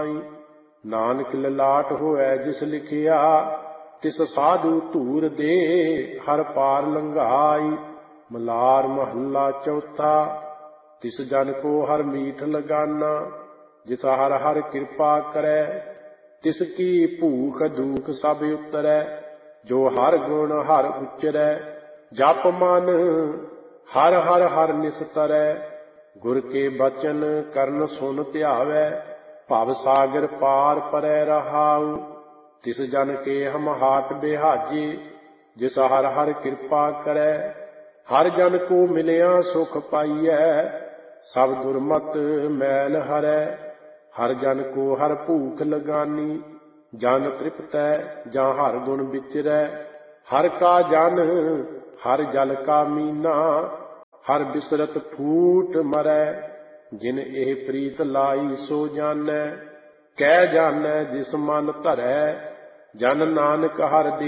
ਮਾਈ। ਨਾਨਕ ਲਲਾਟ ਹੋਇ ਜਿਸ ਲਿਖਿਆ, ਤਿਸ ਸਾਧੂ ਧੂਰ ਦੇ ਹਰ ਪਾਰ ਲੰਘਾਈ। ਮਲਾਰ ਮਹੱਲਾ ਚੌਥਾ। ਤਿਸ ਜਨ ਕੋ ਹਰ ਮੀਠ ਲਗਾਨਾ, ਜਿਸ ਹਰ ਹਰ ਕਿਰਪਾ ਕਰੈ। ਤਿਸ ਕੀ ਭੂਖ ਦੂਖ ਸਭ ਉਤਰੈ, ਜੋ ਹਰ ਗੁਣ ਹਰ ਉਚਰੈ। ਜਪ ਮਨ ਹਰ ਹਰ ਹਰ ਨਿਸਤਰੈ, ਗੁਰ ਕੇ ਬਚਨ ਕਰਨ ਸੁਨ ਧਿਆਵੈ। ਭਵ ਸਾਗਰ ਪਾਰ ਪਰੈ ਰਹਾਉ, ਤਿਸ ਜਨ ਕੇ ਹਮ ਹਾਟ ਬਿਹਾਜੇ। ਜਿਸ ਹਰ ਹਰ ਕਿਰਪਾ ਕਰੈ, ਹਰ ਜਨ ਕੋ ਮਿਲਿਆ ਸੁਖ ਪਾਈਐ। ਸਭ ਦੁਰਮਤ ਮੈਲ ਹਰੈ, ਹਰ ਜਨ ਕੋ ਹਰ ਭੂਖ ਲਗਾਨੀ। ਜਨ ਤ੍ਰਿਪਤੈ ਜਾਂ ਹਰ ਗੁਣ ਵਿਚਰੈ, ਹਰ ਕਾ ਜਨ ਹਰ ਜਲ ਕਾ ਮੀਨਾ। ਹਰ ਬਿਸਰਤ ਫੂਟ ਮਰੈ, ਜਿਨ ਇਹ ਪ੍ਰੀਤ ਲਾਈ ਸੋ ਜਾਨੈ। ਕਹਿ ਜਾਨੈ ਜਿਸ ਮਨ ਧਰੈ, ਜਨ ਨਾਨਕ ਹਰ